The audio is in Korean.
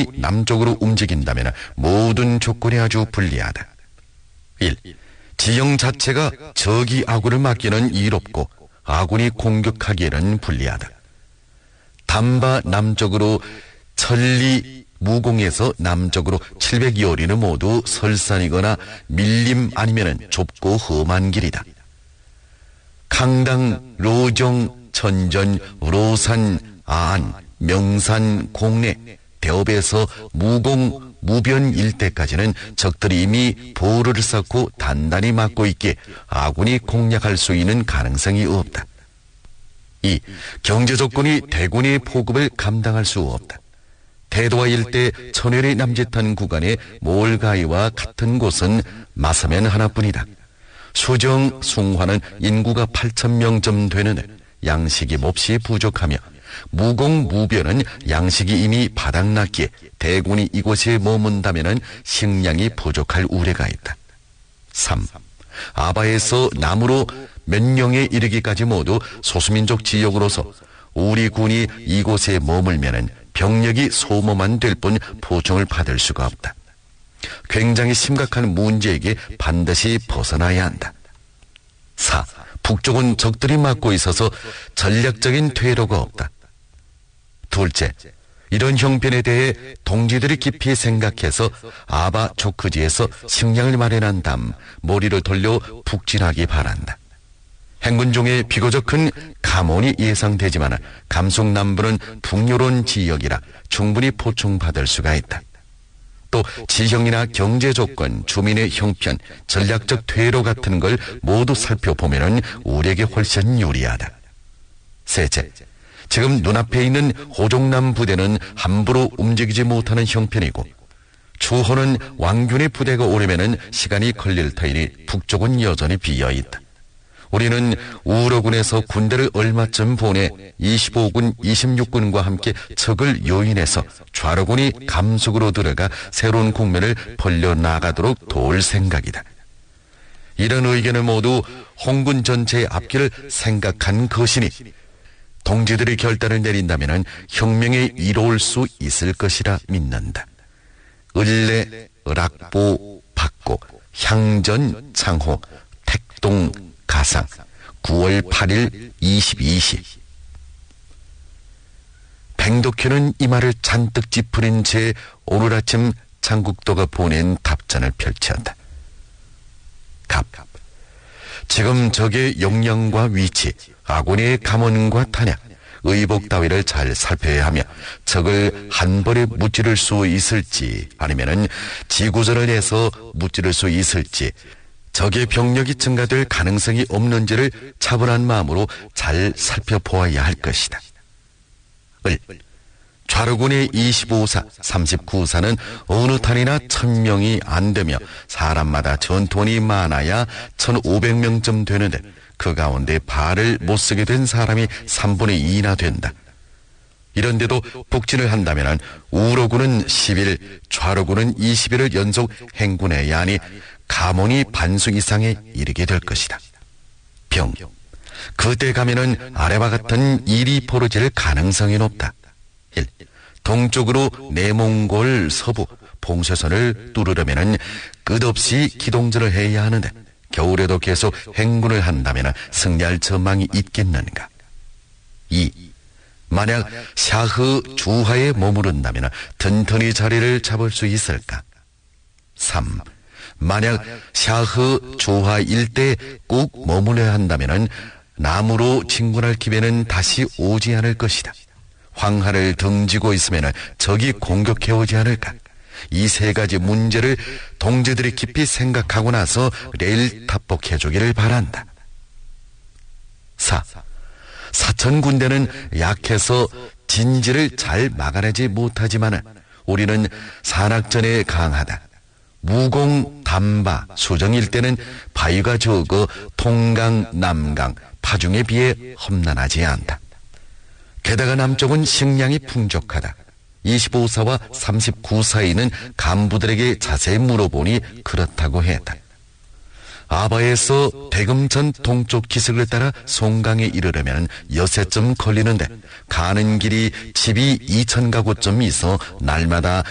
대군이 남쪽으로 움직인다면 모든 조건이 아주 불리하다. 1. 지형 자체가 적이 아군을 막기는 이롭고 아군이 공격하기에는 불리하다. 담바 남쪽으로 천리 무공에서 남쪽으로 700여리는 모두 설산이거나 밀림 아니면 좁고 험한 길이다. 강당, 로정, 천전, 로산, 안, 명산, 공내, 대업에서 무공, 무변 일대까지는 적들이 이미 보루를 쌓고 단단히 막고 있기에 아군이 공략할 수 있는 가능성이 없다. 2. 경제 조건이 대군의 포급을 감당할 수 없다. 대도와 일대 천연이 남짓한 구간의 몰가이와 같은 곳은 마사면 하나뿐이다. 수정, 숭화는 인구가 8,000명쯤 되는데 양식이 몹시 부족하며 무공, 무변은 양식이 이미 바닥났기에 대군이 이곳에 머문다면 식량이 부족할 우려가 있다. 3. 아바에서 남으로 몇 명에 이르기까지 모두 소수민족 지역으로서 우리 군이 이곳에 머물면 병력이 소모만 될 뿐 보충을 받을 수가 없다. 굉장히 심각한 문제에게 반드시 벗어나야 한다. 4. 북쪽은 적들이 막고 있어서 전략적인 퇴로가 없다. 둘째, 이런 형편에 대해 동지들이 깊이 생각해서 아바 조크지에서 식량을 마련한 다음 머리를 돌려 북진하기 바란다. 행군 중에 비교적 큰 감원이 예상되지만 감속 남부는 북요론 지역이라 충분히 보충받을 수가 있다. 또 지형이나 경제 조건, 주민의 형편, 전략적 퇴로 같은 걸 모두 살펴보면 우리에게 훨씬 유리하다. 셋째, 지금 눈앞에 있는 호종남 부대는 함부로 움직이지 못하는 형편이고 추호는 왕균의 부대가 오려면 시간이 걸릴 터이니 북쪽은 여전히 비어있다. 우리는 우로군에서 군대를 얼마쯤 보내 25군, 26군과 함께 적을 요인해서 좌로군이 감속으로 들어가 새로운 국면을 벌려나가도록 도울 생각이다. 이런 의견을 모두 홍군 전체의 앞길을 생각한 것이니 동지들이 결단을 내린다면 혁명에 이로울 수 있을 것이라 믿는다. 을레, 락보, 박고, 향전, 창호, 택동, 가상 9월 8일 22시. 백덕현은 이 말을 잔뜩 찌푸린 채 오늘 아침 장국도가 보낸 답전을 펼쳤다. 갑. 지금 적의 역량과 위치, 아군의 감언과 탄약, 의복 따위를 잘 살펴야 하며 적을 한 번에 무찌를 수 있을지 아니면은 지구전을 해서 무찌를 수 있을지 적의 병력이 증가될 가능성이 없는지를 차분한 마음으로 잘 살펴보아야 할 것이다. 을. 좌로군의 25사, 39사는 어느 탄이나 1000명이 안 되며 사람마다 전투원이 많아야 1500명쯤 되는데 그 가운데 발을 못 쓰게 된 사람이 3분의 2나 된다. 이런데도 북진을 한다면 우로군은 10일, 좌로군은 20일을 연속 행군해야 하니 감원이 반수 이상에 이르게 될 것이다. 병. 그때 가면은 아래와 같은 일이 벌어질 가능성이 높다. 1. 동쪽으로 내몽골 서부 봉쇄선을 뚫으려면 끝없이 기동전을 해야 하는데 겨울에도 계속 행군을 한다면 승리할 전망이 있겠는가? 2. 만약 샤흐 주하에 머무른다면 튼튼히 자리를 잡을 수 있을까? 3. 만약 샤흐 주하 일대에 꼭 머물러야 한다면 남으로 진군할 기회는 다시 오지 않을 것이다. 황하를 등지고 있으면 적이 공격해오지 않을까? 이 세 가지 문제를 동지들이 깊이 생각하고 나서 내일 답복해주기를 바란다. 4. 사천 군대는 약해서 진지를 잘 막아내지 못하지만 우리는 산악전에 강하다. 무공, 담바, 수정 일대는 바위가 적어 통강, 남강, 파중에 비해 험난하지 않다. 게다가 남쪽은 식량이 풍족하다. 25사와 39사에는 간부들에게 자세히 물어보니 그렇다고 했다. 아바에서 대금천 동쪽 기슭을 따라 송강에 이르려면 여새쯤 걸리는데 가는 길이 집이 2000가구쯤 있어 날마다